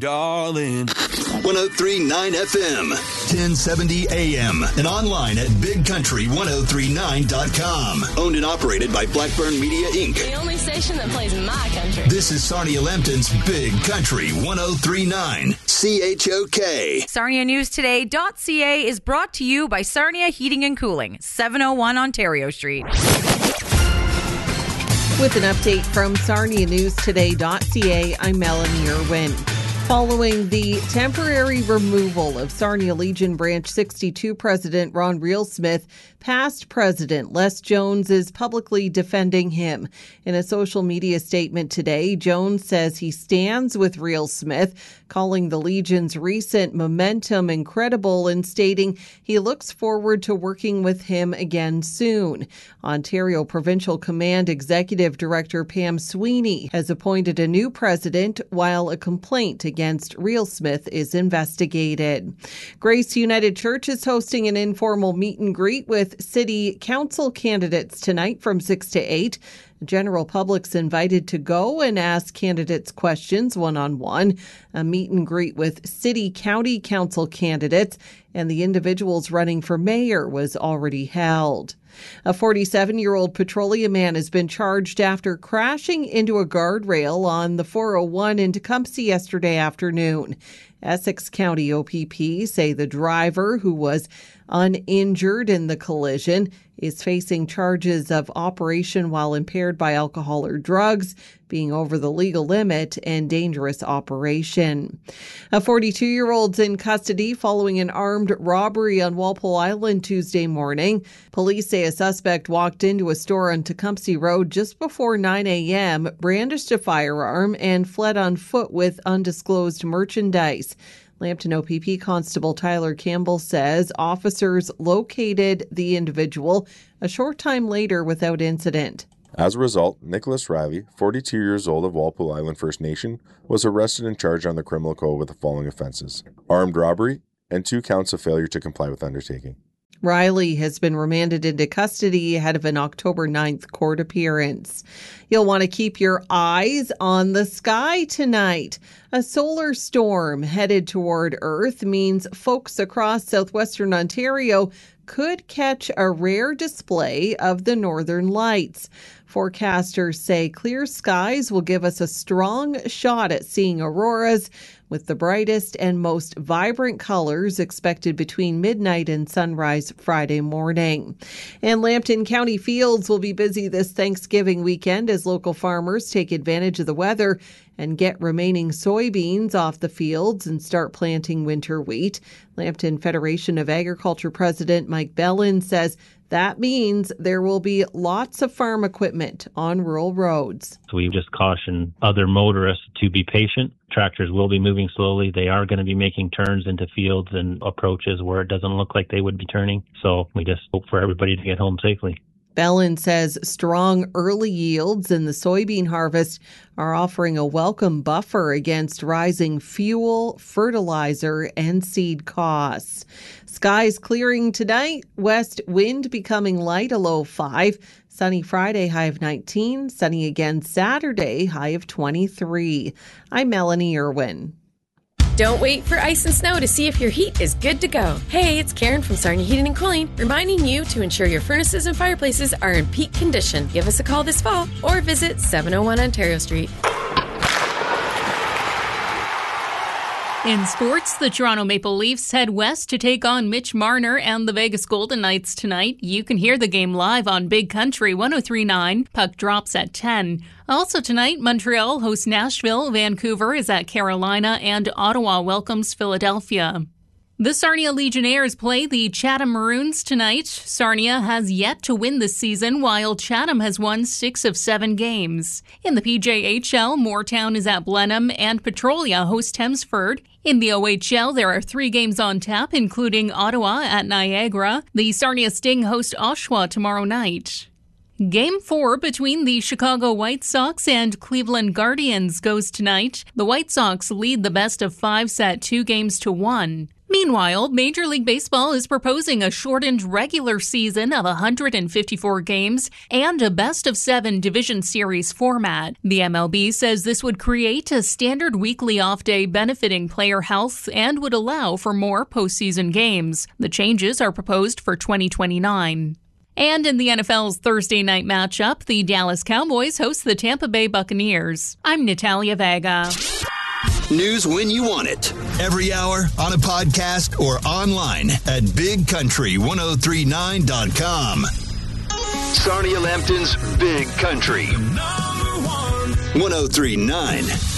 darling. 103.9 FM, 1070 AM, and online at bigcountry1039.com. Owned and operated by Blackburn Media, Inc. The only station that plays my country. This is Sarnia Lambton's Big Country 103.9 CHOK. SarniaNewsToday.ca is brought to you by Sarnia Heating and Cooling, 701 Ontario Street. With an update from SarniaNewsToday.ca, I'm Melanie Irwin. Following the temporary removal of Sarnia Legion Branch 62 President Ron Reelsmith, past President Les Jones is publicly defending him. In a social media statement today, Jones says he stands with Reelsmith, calling the Legion's recent momentum incredible and stating he looks forward to working with him again soon. Ontario Provincial Command Executive Director Pam Sweeney has appointed a new president while a complaint against Reelsmith is investigated. Grace United Church is hosting an informal meet and greet with city council candidates tonight from 6 to 8. The general public's invited to go and ask candidates questions one-on-one. A meet and greet with city county council candidates and the individuals running for mayor was already held. A 47-year-old Petrolia man has been charged after crashing into a guardrail on the 401 in Tecumseh yesterday afternoon. Essex County OPP say the driver, who was uninjured in the collision, is facing charges of operation while impaired by alcohol or drugs, being over the legal limit, and dangerous operation. A 42-year-old's in custody following an armed robbery on Walpole Island Tuesday morning. Police say a suspect walked into a store on Tecumseh Road just before 9 a.m., brandished a firearm, and fled on foot with undisclosed merchandise. Lambton OPP Constable Tyler Campbell says officers located the individual a short time later without incident. As a result, Nicholas Riley, 42 years old of Walpole Island First Nation, was arrested and charged on the criminal code with the following offenses: armed robbery and 2 counts of failure to comply with undertaking. Riley has been remanded into custody ahead of an October 9th court appearance. You'll want to keep your eyes on the sky tonight. A solar storm headed toward Earth means folks across southwestern Ontario could catch a rare display of the northern lights. Forecasters say clear skies will give us a strong shot at seeing auroras, with the brightest and most vibrant colors expected between midnight and sunrise Friday morning. And Lambton County fields will be busy this Thanksgiving weekend as local farmers take advantage of the weather and get remaining soybeans off the fields and start planting winter wheat. Lambton Federation of Agriculture President Mike Bellin says that means there will be lots of farm equipment on rural roads. So we just caution other motorists to be patient. Tractors will be moving slowly. They are going to be making turns into fields and approaches where it doesn't look like they would be turning. So we just hope for everybody to get home safely. Bellin says strong early yields in the soybean harvest are offering a welcome buffer against rising fuel, fertilizer, and seed costs. Skies clearing tonight, west wind becoming light, a low 5. Sunny Friday, high of 19. Sunny again Saturday, high of 23. I'm Melanie Irwin. Don't wait for ice and snow to see if your heat is good to go. Hey, it's Karen from Sarnia Heating and Cooling, reminding you to ensure your furnaces and fireplaces are in peak condition. Give us a call this fall or visit 701 Ontario Street. In sports, the Toronto Maple Leafs head west to take on Mitch Marner and the Vegas Golden Knights tonight. You can hear the game live on Big Country 103.9. Puck drops at 10. Also tonight, Montreal hosts Nashville, Vancouver is at Carolina, and Ottawa welcomes Philadelphia. The Sarnia Legionnaires play the Chatham Maroons tonight. Sarnia has yet to win this season, while Chatham has won 6 of 7 games. In the PJHL, Moortown is at Blenheim and Petrolia hosts Hemsford. In the OHL, there are 3 games on tap, including Ottawa at Niagara. The Sarnia Sting host Oshawa tomorrow night. Game 4 between the Chicago White Sox and Cleveland Guardians goes tonight. The White Sox lead the best of 5 set 2 games to 1. Meanwhile, Major League Baseball is proposing a shortened regular season of 154 games and a best-of-7 division series format. The MLB says this would create a standard weekly off day benefiting player health and would allow for more postseason games. The changes are proposed for 2029. And in the NFL's Thursday night matchup, the Dallas Cowboys host the Tampa Bay Buccaneers. I'm Natalia Vega. News when you want it. Every hour on a podcast or online at bigcountry1039.com. Sarnia Lambton's Big Country. #1 1039